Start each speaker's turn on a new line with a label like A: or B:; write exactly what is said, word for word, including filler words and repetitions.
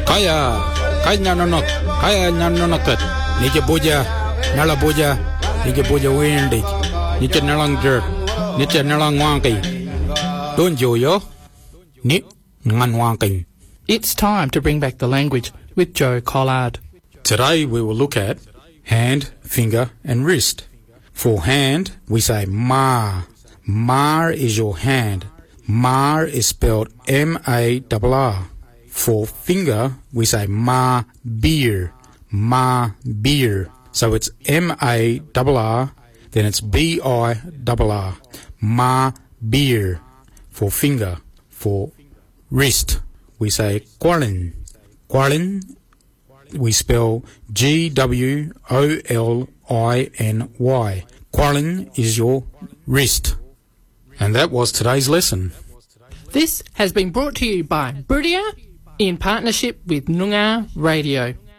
A: Kaya, kaya nanok, kaya nanonokat. Nija boja, nala boja, nija boja windig. Nija nalang jerk, nija nalang wanky. Don't you yo? Ni ngan wanking.
B: It's time to bring back the language with Joe Collard.
A: Today we will look at hand, finger and wrist. For hand, we say ma. Ma is your hand. Ma is spelled M A R R. For finger, we say ma beer. Ma beer. So it's M A R R, then it's B I R R. Ma beer. For finger. For wrist, we say qualin. Qualin, we spell G W O L I N Y. Qualin is your wrist. And that was today's lesson.
B: This has been brought to you by Boodia in partnership with Noongar Radio.